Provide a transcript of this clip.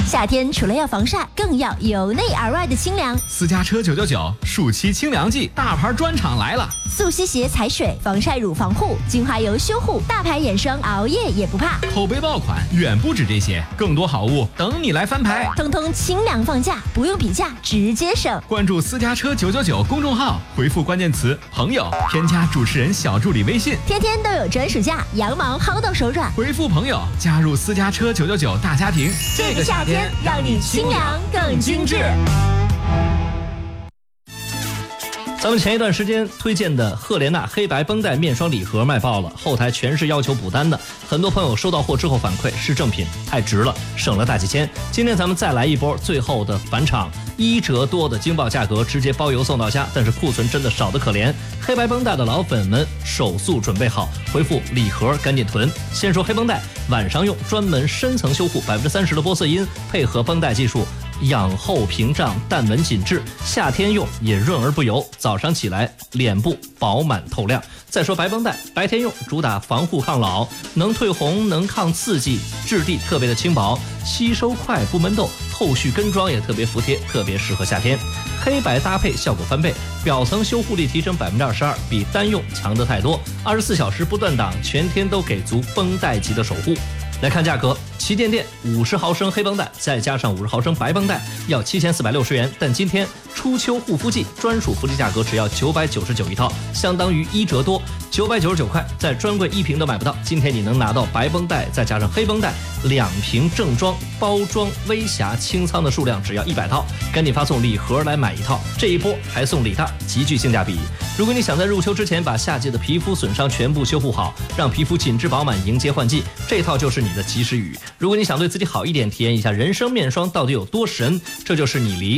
夏天除了要防晒，更要由内而外的清凉。 私家车999暑期清凉季，大牌专场来了！ 速吸鞋踩水，防晒乳防护，精华油修护，大牌眼霜熬夜也不怕。 口碑爆款远不止这些，更多好物等你来翻牌。 通通清凉放价，不用比价，直接省。 关注私家车999公众号，回复关键词“朋友”，添加主持人小助理微信， 天天都有专属价，羊毛薅到手软。 回复朋友，加入私家车999大家庭。 这个夏天让你清凉更精致。 咱们前一段时间推荐的赫莲娜黑白绷带面霜礼盒卖爆了，后台全是要求补单的，很多朋友收到货之后反馈是正品，太值了，省了大几千。今天咱们再来一波最后的返场，1折多的惊爆价格，直接包邮送到家，但是库存真的少得可怜。黑白绷带的老粉们手速准备好，回复礼盒赶紧囤。先说黑绷带，晚上用专门深层修护，30%的玻色因，配合绷带技术，养厚屏障，淡纹紧致，夏天用也润而不油，早上起来脸部饱满透亮。再说白绷带，白天用主打防护抗老，能退红，能抗刺激，质地特别的轻薄，吸收快不闷痘，后续跟妆也特别服帖，特别适合夏天。黑白搭配效果翻倍，表层修护力提升22%，比单用强得太多，24小时不断档，全天都给足绷带级的守护。来看价格，旗舰店50毫升黑绷带再加上50毫升白绷带要7460元，但今天初秋护肤季专属福利价格只要999一套，相当于1折多，999块，在专柜1瓶都买不到。今天你能拿到白绷带再加上黑绷带2瓶正装，包装微瑕清仓的数量只要100套，赶紧发送礼盒来买一套，这一波还送礼大，极具性价比。如果你想在入秋之前把夏季的皮肤损伤全部修护好，让皮肤紧致饱满迎接换季，这套就是你的及时雨。如果你想对自己好一点，体验一下人生面霜到底有多神，这就是你离